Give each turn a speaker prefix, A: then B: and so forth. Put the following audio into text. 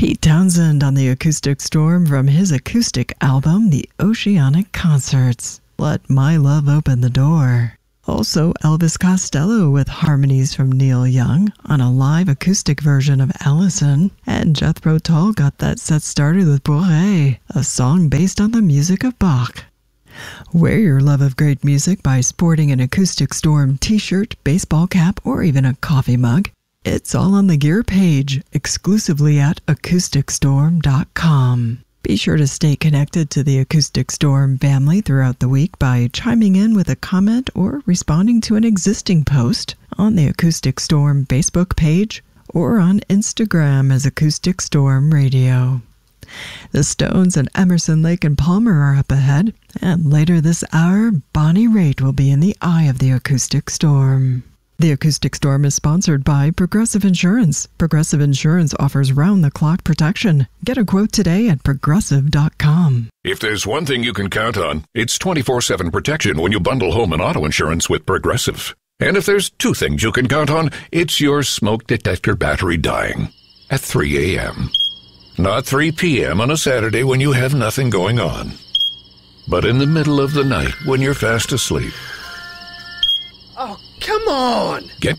A: Pete Townsend on the Acoustic Storm from his acoustic album, The Oceanic Concerts. Let My Love Open the Door. Also, Elvis Costello with harmonies from Neil Young on a live acoustic version of Allison. And Jethro Tull got that set started with Bourrée, a song based on the music of Bach. Wear your love of great music by sporting an Acoustic Storm t-shirt, baseball cap, or even a coffee mug. It's all on the gear page, exclusively at acousticstorm.com. Be sure to stay connected to the Acoustic Storm family throughout the week by chiming in with a comment or responding to an existing post on the Acoustic Storm Facebook page or on Instagram as Acoustic Storm Radio. The Stones and Emerson, Lake and Palmer are up ahead, and later this hour, Bonnie Raitt will be in the eye of the Acoustic Storm. The Acoustic Storm is sponsored by Progressive Insurance. Progressive Insurance offers round-the-clock protection. Get a quote today at Progressive.com.
B: If there's one thing you can count on, it's 24/7 protection when you bundle home and auto insurance with Progressive. And if there's two things you can count on, it's your smoke detector battery dying at 3 a.m. Not 3 p.m. on a Saturday when you have nothing going on, but in the middle of the night when you're fast asleep.
C: Oh, come on!
B: Get